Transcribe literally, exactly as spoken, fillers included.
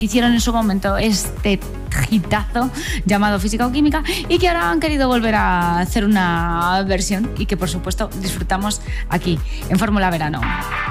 hicieron en su momento este hitazo llamado Física o Química y que ahora han querido volver a hacer una versión y que por supuesto disfrutamos aquí en Fórmula Verano.